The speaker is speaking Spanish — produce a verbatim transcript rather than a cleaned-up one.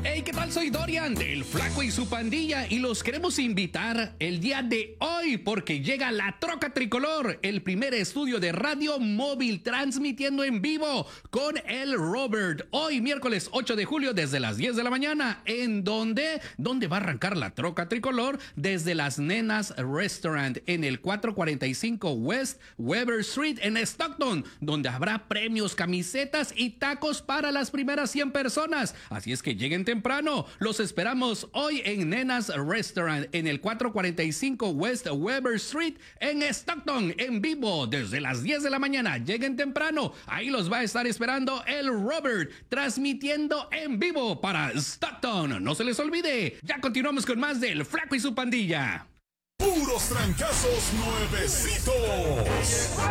Hey, ¿qué tal? Soy Dorian del Flaco y su pandilla y los queremos invitar el día de hoy porque llega la Troca Tricolor, el primer estudio de radio móvil transmitiendo en vivo con el Robert. Hoy, miércoles ocho de julio, desde las diez de la mañana, en donde, donde va a arrancar la Troca Tricolor desde Las Nenas Restaurant en el cuatrocientos cuarenta y cinco West Weber Street en Stockton, donde habrá premios, camisetas y tacos para las primeras cien personas. Así es que lleguen temprano. Los esperamos hoy en Nenas Restaurant en el cuatrocientos cuarenta y cinco West Weber Street en Stockton, en vivo desde las diez de la mañana. Lleguen temprano. Ahí los va a estar esperando el Robert, transmitiendo en vivo para Stockton. No se les olvide. Ya continuamos con más del Flaco y su pandilla. Puros trancazos nuevecitos.